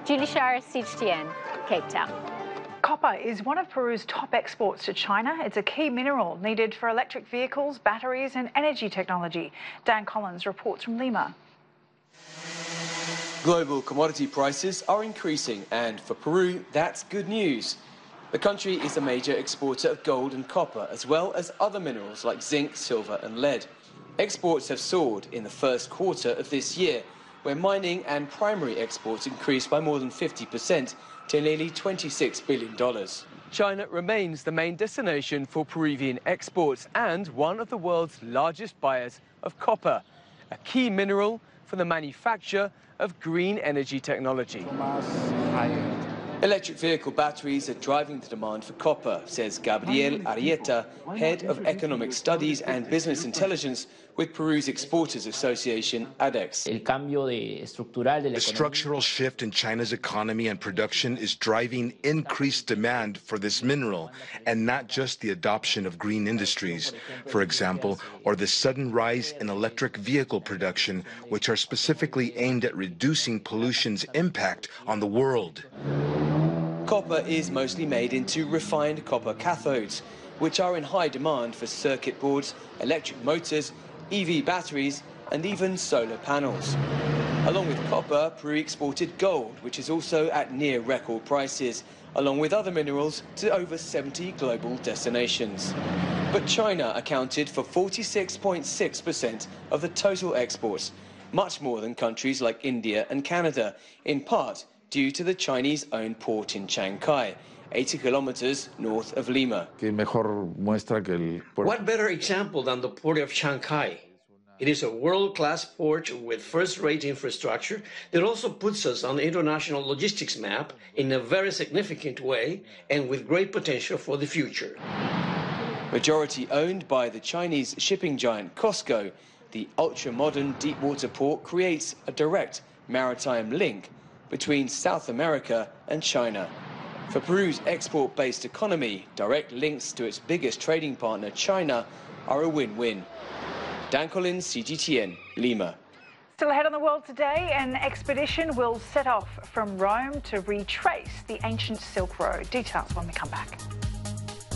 Julie Shire, CGTN, Cape Town. Copper is one of Peru's top exports to China. It's a key mineral needed for electric vehicles, batteries and energy technology. Dan Collins reports from Lima. Global commodity prices are increasing, and for Peru, that's good news. The country is a major exporter of gold and copper, as well as other minerals like zinc, silver and lead. Exports have soared in the first quarter of this year, where mining and primary exports increased by more than 50% to nearly $26 billion. China remains the main destination for Peruvian exports and one of the world's largest buyers of copper, a key mineral for the manufacture of green energy technology. Electric vehicle batteries are driving the demand for copper, says Gabriel Arieta, head of economic studies and business intelligence with Peru's Exporters Association, ADEX. The structural shift in China's economy and production is driving increased demand for this mineral, and not just the adoption of green industries, for example, or the sudden rise in electric vehicle production, which are specifically aimed at reducing pollution's impact on the world. Copper is mostly made into refined copper cathodes, which are in high demand for circuit boards, electric motors, EV batteries and even solar panels. Along with copper, Peru exported gold, which is also at near record prices, along with other minerals to over 70 global destinations. But China accounted for 46.6% of the total exports, much more than countries like India and Canada, in part due to the Chinese-owned port in Chancay, 80 kilometers north of Lima. What better example than the port of Chancay? It is a world-class port with first-rate infrastructure that also puts us on the international logistics map in a very significant way and with great potential for the future. Majority owned by the Chinese shipping giant COSCO, the ultra-modern deepwater port creates a direct maritime link between South America and China. For Peru's export-based economy, direct links to its biggest trading partner, China, are a win-win. Dan Collins, CGTN, Lima. Still ahead on the world today, an expedition will set off from Rome to retrace the ancient Silk Road. Details when we come back.